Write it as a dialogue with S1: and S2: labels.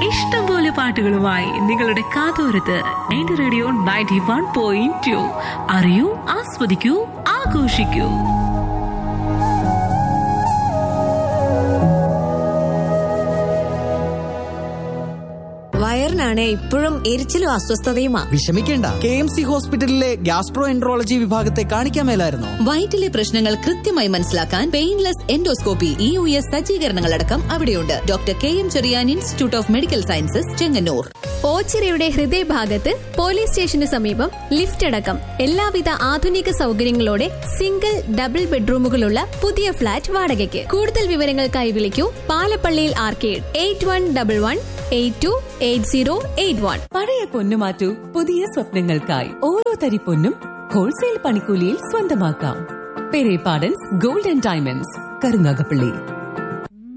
S1: ഇഷ്ടംപോലെ പാട്ടുകളുമായി നിങ്ങളുടെ കാതോരത്ത് എന്റെ റേഡിയോ 91.2. അറിയൂ, ആസ്വദിക്കൂ, ആഘോഷിക്കൂ.
S2: വയറിനാണ് ഇപ്പോഴും എരിച്ചിലും അസ്വസ്ഥതയുമാ.
S3: വിഷമിക്കേണ്ട, KMC ഹോസ്പിറ്റലിലെ ഗ്യാസ്ട്രോ എൻട്രോളജി വിഭാഗത്തെ കാണിക്കാൻ മേലായിരുന്നോ?
S4: വയറ്റിലെ പ്രശ്നങ്ങൾ കൃത്യമായി മനസ്സിലാക്കാൻ പെയിൻലെസ് എൻഡോസ്കോപ്പി, EUS സജ്ജീകരണങ്ങളടക്കം അവിടെയുണ്ട്. Doctor KM Cherian institute of medical sciences, Chengannur.
S5: ഓച്ചിറയുടെ ഹൃദയഭാഗത്ത് പോലീസ് സ്റ്റേഷന് സമീപം ലിഫ്റ്റ് അടക്കം എല്ലാവിധ ആധുനിക സൗകര്യങ്ങളോടെ സിംഗിൾ ഡബിൾ ബെഡ്റൂമുകളുള്ള പുതിയ ഫ്ളാറ്റ് വാടകയ്ക്ക്. കൂടുതൽ വിവരങ്ങൾക്കായി വിളിക്കൂ പാലപ്പള്ളിയിൽ ആർക്കേഡ് 8111828081.
S6: പഴയ പൊന്നു മാറ്റൂ പുതിയ സ്വപ്നങ്ങൾക്കായി. ഓരോ തരി പൊന്നും ഹോൾസെയിൽ പണിക്കൂലിയിൽ സ്വന്തമാക്കാം. പെരേ പാഡൻസ് ഗോൾഡ് ആൻഡ് ഡയമണ്ട്സ്, കരുനാഗപ്പള്ളി.